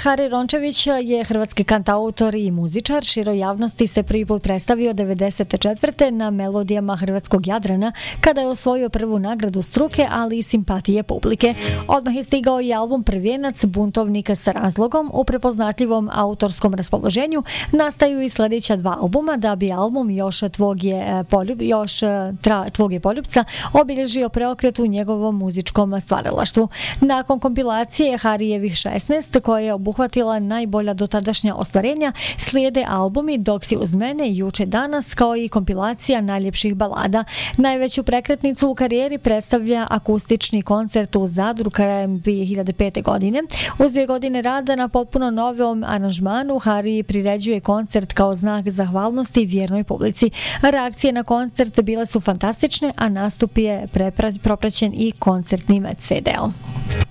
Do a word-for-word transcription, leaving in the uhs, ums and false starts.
Hari Rončević je hrvatski kantautor i muzičar. Široj javnosti se prvi put predstavio devedeset četvrte na melodijama hrvatskog Jadrana kada je osvojio prvu nagradu struke, ali i simpatije publike. Odmah je stigao i album Prvijenac, Buntovnik sa razlogom. U prepoznatljivom autorskom raspoloženju nastaju i sljedeća dva albuma da bi album Još tvog je, poljub, još tra, tvog je poljubca obilježio preokret u njegovom muzičkom stvaralaštvu. Nakon kompilacije Harijevih šesnaest koja je obuhvatila najbolja dotadašnja ostvarenja, slijede albumi Dok si uz mene, Juče danas, kao i kompilacija najljepših balada. Najveću prekretnicu u karijeri predstavlja akustični koncert u Zadru krajem dvije hiljade pete. godine. Uz dvije godine rada na potpuno novom aranžmanu, Hari priređuje koncert kao znak zahvalnosti vjernoj publici. Reakcije na koncert bile su fantastične, a nastup je propraćen i koncertnim ce de om.